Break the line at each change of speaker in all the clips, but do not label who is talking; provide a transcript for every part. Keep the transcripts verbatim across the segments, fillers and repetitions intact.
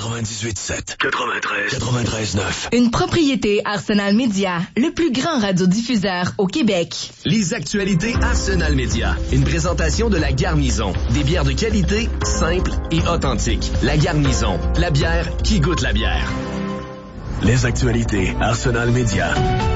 quatre-vingt-dix-huit sept, quatre-vingt-treize, quatre-vingt-treize neuf.
Une propriété Arsenal Média, le plus grand radiodiffuseur au Québec.
Les actualités Arsenal Média. Une présentation de La Garnison. Des bières de qualité, simples et authentiques. La Garnison, la bière qui goûte la bière.
Les actualités Arsenal Média.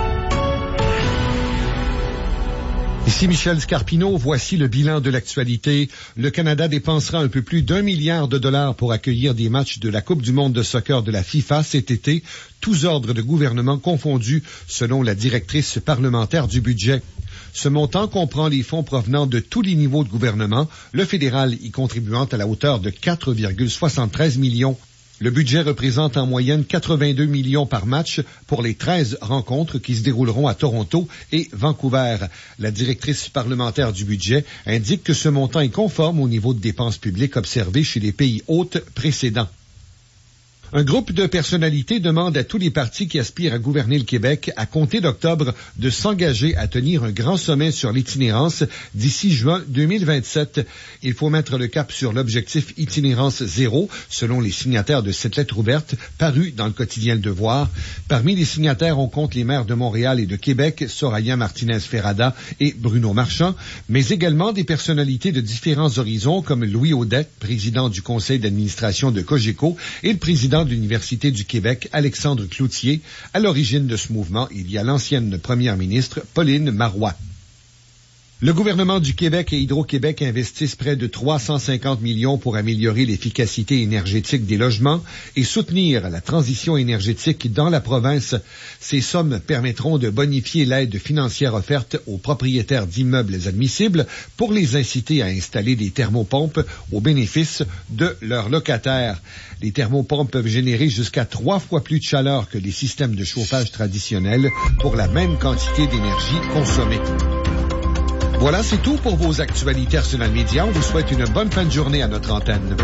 Ici Michel Scarpino, voici le bilan de l'actualité. Le Canada dépensera un peu plus d'un milliard de dollars pour accueillir des matchs de la Coupe du monde de soccer de la FIFA cet été, tous ordres de gouvernement confondus, selon la directrice parlementaire du budget. Ce montant comprend les fonds provenant de tous les niveaux de gouvernement, le fédéral y contribuant à la hauteur de quatre virgule soixante-treize millions. Le budget représente en moyenne quatre-vingt-deux millions par match pour les treize rencontres qui se dérouleront à Toronto et Vancouver. La directrice parlementaire du budget indique que ce montant est conforme au niveau de dépenses publiques observé chez les pays hôtes précédents. Un groupe de personnalités demande à tous les partis qui aspirent à gouverner le Québec à compter d'octobre de s'engager à tenir un grand sommet sur l'itinérance d'ici juin deux mille vingt-sept. Il faut mettre le cap sur l'objectif itinérance zéro, selon les signataires de cette lettre ouverte parue dans le quotidien Le Devoir. Parmi les signataires, on compte les maires de Montréal et de Québec, Soraya Martinez-Ferrada et Bruno Marchand, mais également des personnalités de différents horizons comme Louis Audet, président du conseil d'administration de Cogeco, et le président de l'Université du Québec, Alexandre Cloutier. À l'origine de ce mouvement, il y a l'ancienne première ministre, Pauline Marois. Le gouvernement du Québec et Hydro-Québec investissent près de trois cent cinquante millions pour améliorer l'efficacité énergétique des logements et soutenir la transition énergétique dans la province. Ces sommes permettront de bonifier l'aide financière offerte aux propriétaires d'immeubles admissibles pour les inciter à installer des thermopompes au bénéfice de leurs locataires. Les thermopompes peuvent générer jusqu'à trois fois plus de chaleur que les systèmes de chauffage traditionnels pour la même quantité d'énergie consommée. Voilà, c'est tout pour vos actualités Arsenal Média. On vous souhaite une bonne fin de journée à notre antenne.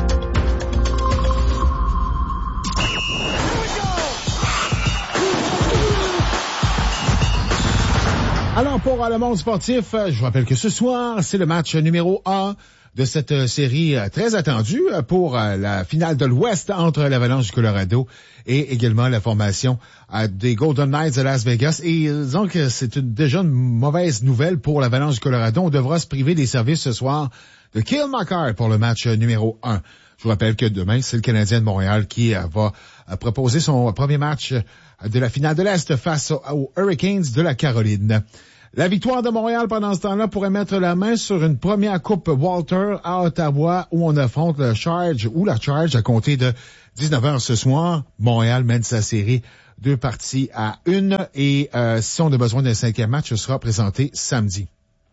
Alors, pour le monde sportif, je vous rappelle que ce soir, c'est le match numéro un de cette série très attendue pour la finale de l'Ouest entre l'Avalanche du Colorado et également la formation des Golden Knights de Las Vegas. Et disons que c'est une, déjà une mauvaise nouvelle pour l'Avalanche du Colorado. On devra se priver des services ce soir de Cale Makar pour le match numéro un. Je vous rappelle que demain, c'est le Canadien de Montréal qui va proposer son premier match de la finale de l'Est face aux Hurricanes de la Caroline. La victoire de Montréal pendant ce temps-là pourrait mettre la main sur une première coupe Walter à Ottawa où on affronte le Charge ou la Charge à compter de dix-neuf heures ce soir. Montréal mène sa série deux parties à une et euh, si on a besoin d'un cinquième match, ce sera présenté samedi.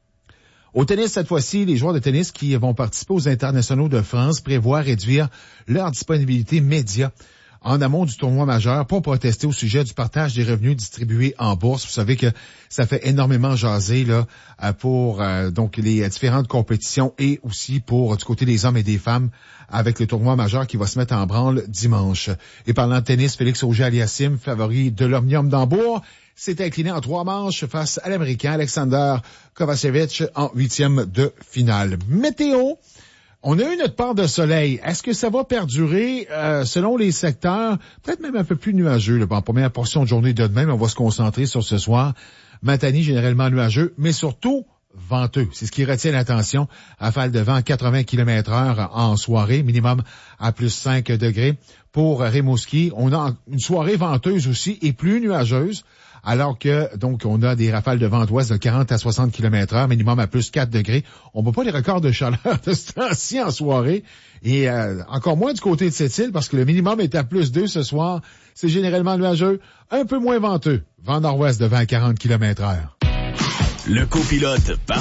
Au tennis, cette fois-ci, les joueurs de tennis qui vont participer aux internationaux de France prévoient réduire leur disponibilité média en amont du tournoi majeur pour protester au sujet du partage des revenus distribués en bourse. Vous savez que ça fait énormément jaser là pour euh, donc les différentes compétitions et aussi pour du côté des hommes et des femmes avec le tournoi majeur qui va se mettre en branle dimanche. Et parlant de tennis, Félix Auger-Aliassime, favori de l'Omnium d'Hambourg, s'est incliné en trois manches face à l'Américain Alexander Kovacevic en huitième de finale. Météo. On a eu notre part de soleil. Est-ce que ça va perdurer euh, selon les secteurs? Peut-être même un peu plus nuageux là, en première portion de journée de demain, mais on va se concentrer sur ce soir. Matani, généralement nuageux, mais surtout venteux. C'est ce qui retient l'attention. Rafale de vent à quatre-vingts kilomètres heure en soirée, minimum à plus cinq degrés. Pour Rimouski, on a une soirée venteuse aussi et plus nuageuse. Alors que, donc, on a des rafales de vent d'ouest de quarante à soixante kilomètres heure, minimum à plus quatre degrés. On ne bat pas les records de chaleur de ce temps-ci en soirée. Et euh, encore moins du côté de cette île, parce que le minimum est à plus deux ce soir. C'est généralement nuageux, un peu moins venteux. Vent nord-ouest de vingt à quarante kilomètres heure.
Le copilote par